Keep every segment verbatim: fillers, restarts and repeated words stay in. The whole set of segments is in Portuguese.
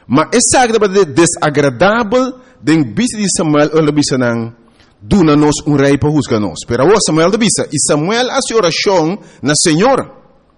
Mas essa é desagradável den bisa de Samuel ou bisa nang duna-nos um rei para juzgar-nos. Pero agora Samuel de bisa, e Samuel hace oração na Senhor.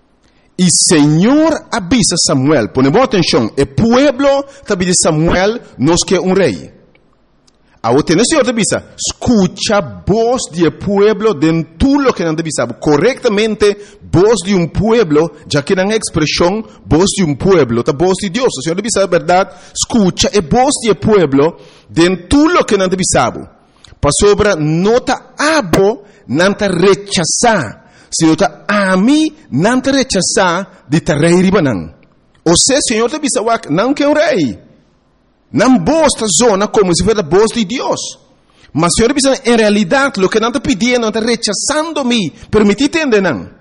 E Senhor avisa Samuel, ponemos atenção, o pueblo também de Samuel nos quer um rei. Agora tem o Senhor de bisa, escucha a voz do pueblo de tudo o que não deve saber. Corretamente, voz de um pueblo, já que não é expressão, voz de um pueblo, a voz de Deus. O Senhor deve saber a verdade, escucha a voz do pueblo de tudo o que não deve saber. Para sobre, nota abo, não te rechazar. Se nota ami, não te rechazar de te rei ribanan. Ou seja, o Senhor deve saber, não quer um rei. Não bosta zona como se fosse a voz de Deus. Mas, Senhor, em realidade, o que não está pedindo, não está rechazando-me. Permitir entender, não.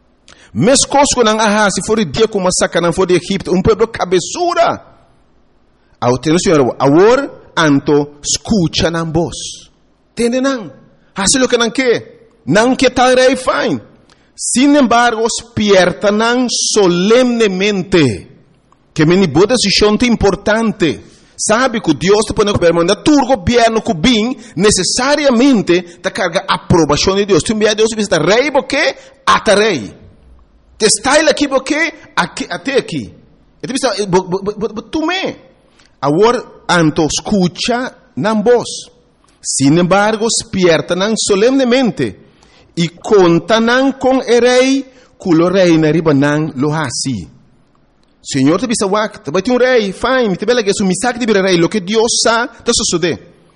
Mas coisas que não há, se for o dia como a saca, não for de Egipto, um povo cabeçura. Ao ter o Senhor, agora, anto, escucha na voz. Entende, não? Hace o que não quer. Não quer tal rei, fine. Sin embargo, despierta, não, solemnemente. Que me boa decisão importante. Sabe que Deus te põe no governo, mas tu governo que bem necessariamente te carga a aprovação de Deus. Tu envia Deus e está rei porque até rei. Te está ele aqui porque até aqui. E tu pensa, tu me. Agora, anto escucha na voz. Sin embargo, despierta nan solemnemente e conta nan com o rei, que o rei na riba nan lo hasi. Senhor, te bisa wak, te vai ter um rei, fine, te bela que é um misak de rei, lo que Deus sa, te sucede.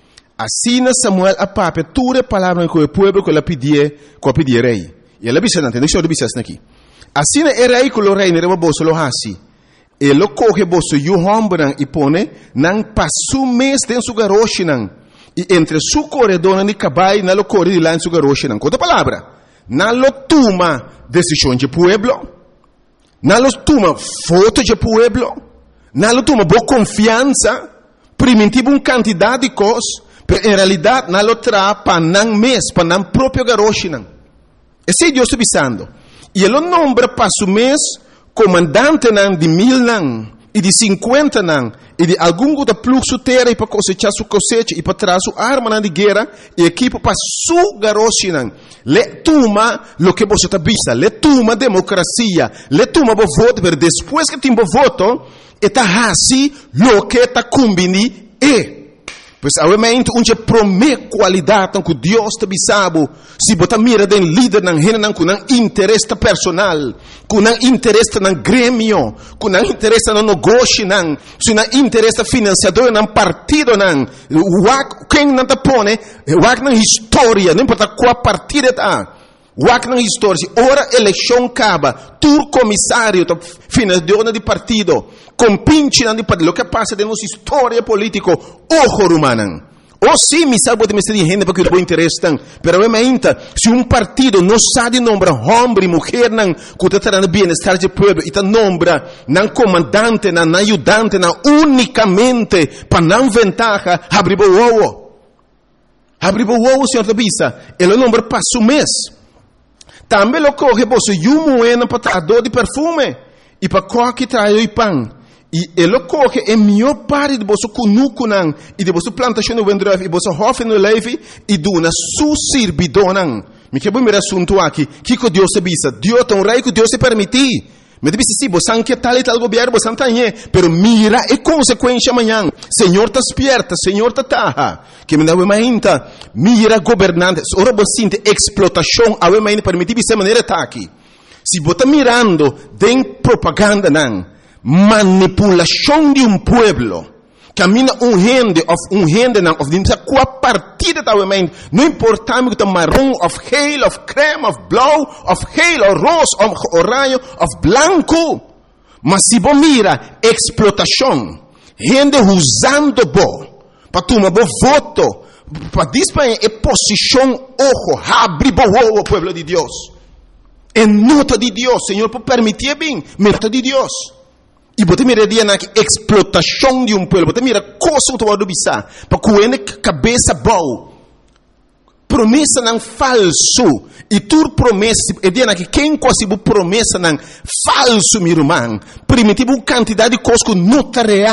Assim Samuel a pape, tudo a palavra que o povo que ela pedia, que ela pedia rei. E ela bisa nante, não sei o bisa aqui. Assim é rei que o rei na riba bolso lo hasi. Ele coge bolso e o hombran e pone, nan passo mês dentro do garoche nan. E entre su corredor e cabai, na lo corre de lá em su garoche nan. Outra palavra, na lo toma decisão de pueblo. Não toma foto de pueblo, não toma boa confiança, primitivo uma quantidade de coisas, mas em realidade não traz para não mês, para não próprio garoche. Esse é Deus está pensando. E ele nombra para o mês comandante de mil não, e de cinquenta não, e de algum outro fluxo terra e para cosechar sua cosecha, e para trazer sua arma de guerra, e equipa para sua garoche. Le toma lo que você está vista, le toma democracia, le toma o voto, mas depois que tem o voto, está assim lo que está combini e. Pois, obviamente, onde promete qualidade que Deus te sabe, se você mira den líder nan hena nan com interesse personal, com interesse nan grêmio, com interesse nan negócio nan, se nan interesse financiador nan partido nan, wak quem nan te pone, wak nan história, não importa qual partido está. Wak na história, se ora eleição acaba, tu comissário, tu financiador de partido, compinche de partido, o que passa de nossa história política, ojo humanan. Ou sim, me sabe de me ser gente porque o interesse tem, pero obviamente, se um partido não sabe nombrar homem e mulher não, que está trazendo bem-estar do povo, e está nombra não comandante, não ajudante, não unicamente para não ventaja, abrir o ovo. Abrir o ovo, senhor da bisa, ele nombra para o mês. Também lo coge você e um moeda para dor de perfume e para coque trai o pão. E ele coge a melhor parte de você cunucunan e de você plantação no vendref e você hofe no leve e duna su servidor. Me quero ver assunto aqui. Que que Deus se bisa? Deus tem um rei que Deus se permitir. Me disse sim, você não quer tal e tal governo, você não tem, pero mira a consequência amanhã. Senhor está despierta, Senhor está taha. Que me dá uma ainda, mira governante, ora você sente explotação, a uma ainda permitir de maneira aqui. Se você está mirando, tem propaganda não, manipulação de um pueblo. Camina um rende, of um rende não, of dimsa qual partida tá o main. Não importa me que marrom, of geel, of creme, of blauw, of geel, of roze, of oranje, of blanco. Mas se você mira explotação, rende usando bo, para tomar bo voto, para disparar a posição ojo, abre bo o pueblo de Deus. É nota de Deus, Senhor, por permitir bem, nota de Deus. E você mira dia na explotação de um povo, você mira coisa que você bisa, para que a cabeça boa, promessa não falso, e tu promessa, é dia na que quem quase promessa não falso, meu irmão, primitivo quantidade de coisas que não está real.